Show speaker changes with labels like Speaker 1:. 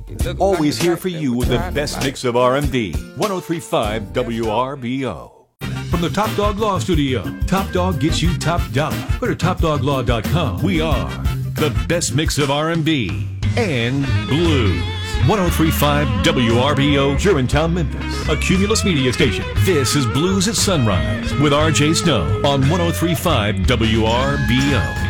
Speaker 1: Always here for you with the best mix of R&B. 103.5 WRBO. From the Top Dog Law Studio, Top Dog gets you top dollar. Go to topdoglaw.com. We are the best mix of R&B and blues. 103.5 WRBO, Germantown, Memphis. A Cumulus media station. This is Blues at Sunrise with R.J. Snow on 103.5 WRBO.